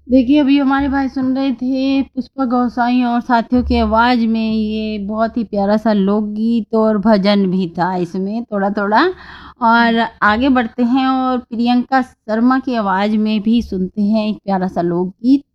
देखिए, अभी हमारे भाई सुन रहे थे पुष्पा गोसाई और साथियों की आवाज़ में, ये बहुत ही प्यारा-सा लोकगीत और भजन भी था इसमें थोड़ा-थोड़ा। और आगे बढ़ते हैं और प्रियंका शर्मा की आवाज़ में भी सुनते हैं एक प्यारा-सा लोकगीत।